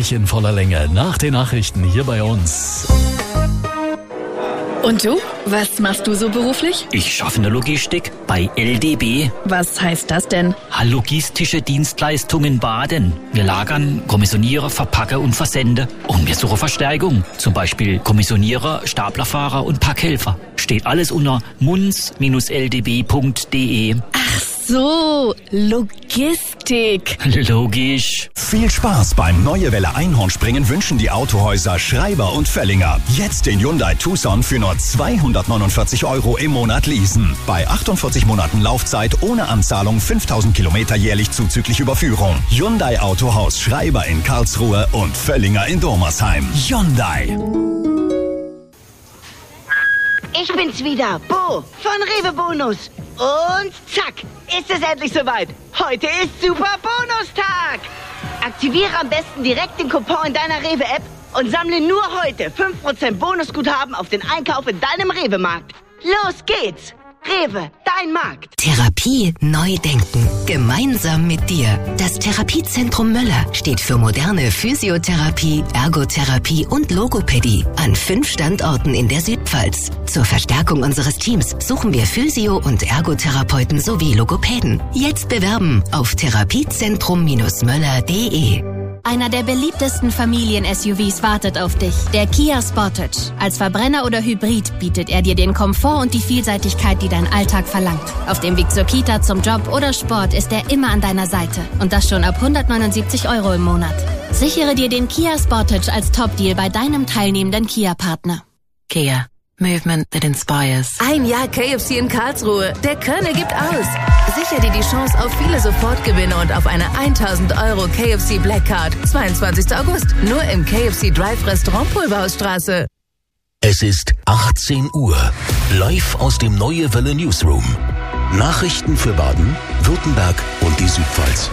gleich in voller Länge nach den Nachrichten hier bei uns. Und du? Was machst du so beruflich? Ich schaffe in der Logistik bei LDB. Was heißt das denn? Logistische Dienstleistungen Baden. Wir lagern, kommissionieren, verpacken und versenden. Und wir suchen Verstärkung. Zum Beispiel Kommissionierer, Staplerfahrer und Packhelfer. Steht alles unter munz-ldb.de. Ach so, Logistik. Logisch. Viel Spaß beim Neue Welle Einhornspringen wünschen die Autohäuser Schreiber und Völlinger. Jetzt den Hyundai Tucson für nur 249 € im Monat leasen. Bei 48 Monaten Laufzeit ohne Anzahlung 5000 Kilometer jährlich zuzüglich Überführung. Hyundai Autohaus Schreiber in Karlsruhe und Völlinger in Dormersheim. Hyundai. Ich bin's wieder, Bo von Rewe Bonus. Und zack, ist es endlich soweit. Heute ist Super Bonustag. Aktiviere am besten direkt den Coupon in deiner Rewe-App und sammle nur heute 5% Bonusguthaben auf den Einkauf in deinem Rewe-Markt. Los geht's! Rewe, dein Markt. Therapie neu denken. Gemeinsam mit dir. Das Therapiezentrum Möller steht für moderne Physiotherapie, Ergotherapie und Logopädie an 5 Standorten in der Südpfalz. Zur Verstärkung unseres Teams suchen wir Physio- und Ergotherapeuten sowie Logopäden. Jetzt bewerben auf therapiezentrum-möller.de. Einer der beliebtesten Familien-SUVs wartet auf dich. Der Kia Sportage. Als Verbrenner oder Hybrid bietet er dir den Komfort und die Vielseitigkeit, die dein Alltag verlangt. Auf dem Weg zur Kita, zum Job oder Sport ist er immer an deiner Seite. Und das schon ab 179 € im Monat. Sichere dir den Kia Sportage als Top-Deal bei deinem teilnehmenden Kia-Partner. Kia. Movement that inspires. Ein Jahr KFC in Karlsruhe. Der Körner gibt aus. Sicher dir die Chance auf viele Sofortgewinne und auf eine 1000 € KFC Black Card. 22. August. Nur im KFC Drive Restaurant Pulverhausstraße. Es ist 18 Uhr. Live aus dem Neue Welle Newsroom. Nachrichten für Baden, Württemberg und die Südpfalz.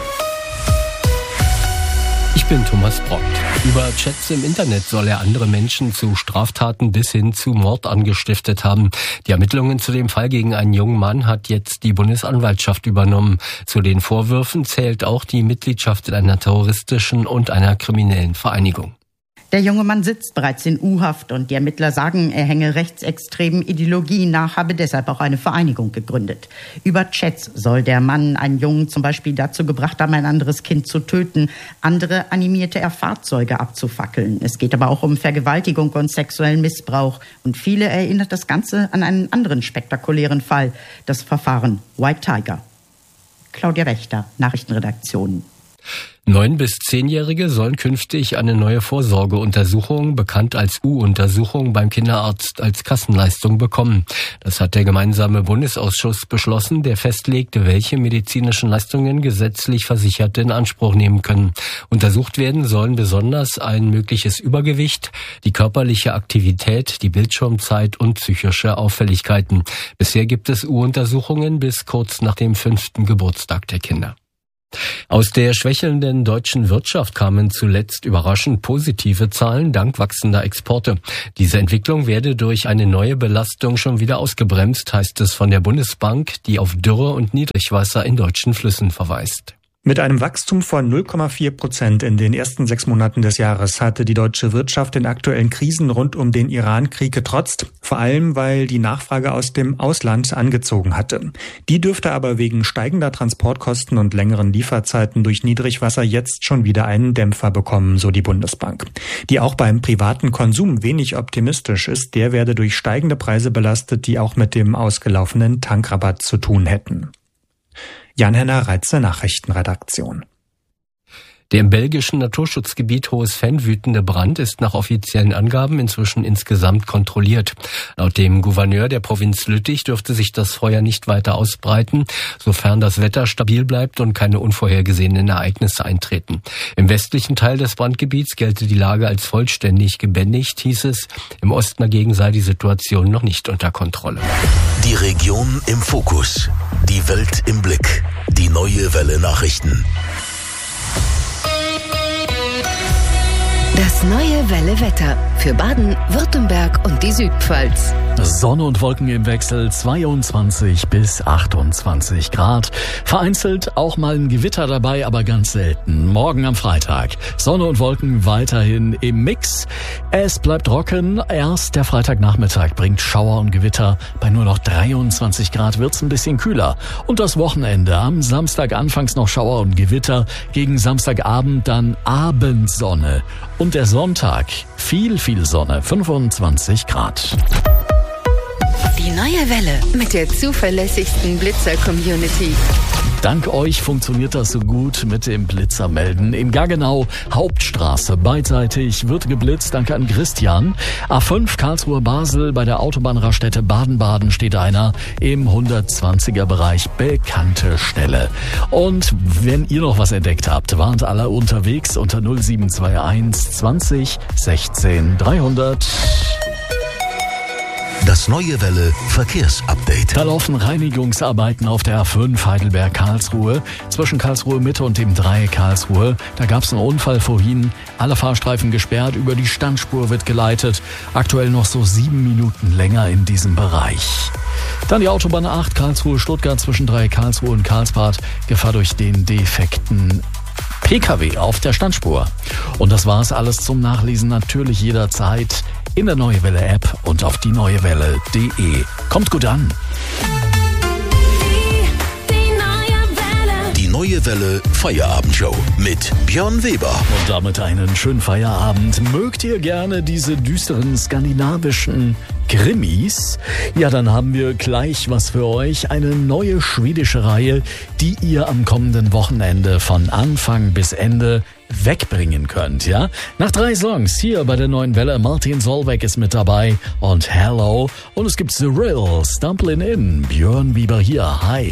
Ich bin Thomas Brockt. Über Chats im Internet soll er andere Menschen zu Straftaten bis hin zu Mord angestiftet haben. Die Ermittlungen zu dem Fall gegen einen jungen Mann hat jetzt die Bundesanwaltschaft übernommen. Zu den Vorwürfen zählt auch die Mitgliedschaft in einer terroristischen und einer kriminellen Vereinigung. Der junge Mann sitzt bereits in U-Haft und die Ermittler sagen, er hänge rechtsextremen Ideologien nach, habe deshalb auch eine Vereinigung gegründet. Über Chats soll der Mann einen Jungen zum Beispiel dazu gebracht haben, ein anderes Kind zu töten. Andere animierte er, Fahrzeuge abzufackeln. Es geht aber auch um Vergewaltigung und sexuellen Missbrauch. Und viele erinnert das Ganze an einen anderen spektakulären Fall, das Verfahren White Tiger. Claudia Wächter, Nachrichtenredaktion. 9- bis 10-Jährige sollen künftig eine neue Vorsorgeuntersuchung, bekannt als U-Untersuchung, beim Kinderarzt als Kassenleistung bekommen. Das hat der gemeinsame Bundesausschuss beschlossen, der festlegte, welche medizinischen Leistungen gesetzlich Versicherte in Anspruch nehmen können. Untersucht werden sollen besonders ein mögliches Übergewicht, die körperliche Aktivität, die Bildschirmzeit und psychische Auffälligkeiten. Bisher gibt es U-Untersuchungen bis kurz nach dem 5. Geburtstag der Kinder. Aus der schwächelnden deutschen Wirtschaft kamen zuletzt überraschend positive Zahlen dank wachsender Exporte. Diese Entwicklung werde durch eine neue Belastung schon wieder ausgebremst, heißt es von der Bundesbank, die auf Dürre und Niedrigwasser in deutschen Flüssen verweist. Mit einem Wachstum von 0,4% in den ersten 6 Monaten des Jahres hatte die deutsche Wirtschaft den aktuellen Krisen rund um den Iran-Krieg getrotzt, vor allem weil die Nachfrage aus dem Ausland angezogen hatte. Die dürfte aber wegen steigender Transportkosten und längeren Lieferzeiten durch Niedrigwasser jetzt schon wieder einen Dämpfer bekommen, so die Bundesbank. Die auch beim privaten Konsum wenig optimistisch ist, der werde durch steigende Preise belastet, die auch mit dem ausgelaufenen Tankrabatt zu tun hätten. Jan-Henner Reitze, Nachrichtenredaktion. Der im belgischen Naturschutzgebiet Hohes-Venn wütende Brand ist nach offiziellen Angaben inzwischen insgesamt kontrolliert. Laut dem Gouverneur der Provinz Lüttich dürfte sich das Feuer nicht weiter ausbreiten, sofern das Wetter stabil bleibt und keine unvorhergesehenen Ereignisse eintreten. Im westlichen Teil des Brandgebiets gelte die Lage als vollständig gebändigt, hieß es. Im Osten dagegen sei die Situation noch nicht unter Kontrolle. Die Region im Fokus. Die Welt im Blick. Die Neue Welle Nachrichten. Das Neue Welle Wetter für Baden, Württemberg und die Südpfalz. Sonne und Wolken im Wechsel, 22 bis 28 Grad. Vereinzelt auch mal ein Gewitter dabei, aber ganz selten. Morgen am Freitag. Sonne und Wolken weiterhin im Mix. Es bleibt trocken. Erst der Freitagnachmittag bringt Schauer und Gewitter. Bei nur noch 23 Grad wird's ein bisschen kühler. Und das Wochenende. Am Samstag anfangs noch Schauer und Gewitter. Gegen Samstagabend dann Abendsonne. Und der Sonntag, viel Sonne, 25 Grad. Die neue Welle mit der zuverlässigsten Blitzer-Community. Dank euch funktioniert das so gut mit dem Blitzermelden. In Gaggenau, Hauptstraße, beidseitig wird geblitzt. Danke an Christian. A5 Karlsruhe-Basel, bei der Autobahnraststätte Baden-Baden steht einer im 120er-Bereich. Bekannte Stelle. Und wenn ihr noch was entdeckt habt, warnt alle unterwegs unter 0721 20 16 300. Das neue Welle Verkehrsupdate. Da laufen Reinigungsarbeiten auf der A5 Heidelberg-Karlsruhe zwischen Karlsruhe Mitte und dem Dreieck Karlsruhe. Da gab es einen Unfall vorhin. Alle Fahrstreifen gesperrt, über die Standspur wird geleitet. Aktuell noch so 7 Minuten länger in diesem Bereich. Dann die Autobahn 8 Karlsruhe-Stuttgart zwischen Dreieck Karlsruhe und Karlsbad. Gefahr durch den defekten PKW auf der Standspur. Und das war's alles zum Nachlesen natürlich jederzeit in der Neue Welle App und auf dieneuewelle.de. Kommt gut an. Die Neue Welle Feierabendshow mit Björn Weber. Und damit einen schönen Feierabend. Mögt ihr gerne diese düsteren skandinavischen Krimis? Ja, dann haben wir gleich was für euch. Eine neue schwedische Reihe, die ihr am kommenden Wochenende von Anfang bis Ende wegbringen könnt, ja? Nach 3 Songs hier bei der Neuen Welle. Martin Solveig ist mit dabei und Hello. Und es gibt The Real, Stumblin' In. Björn Weber hier. Hi.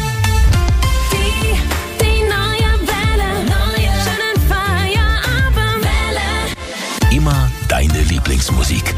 Die neue Welle, schönen Feierabend. Immer deine Lieblingsmusik.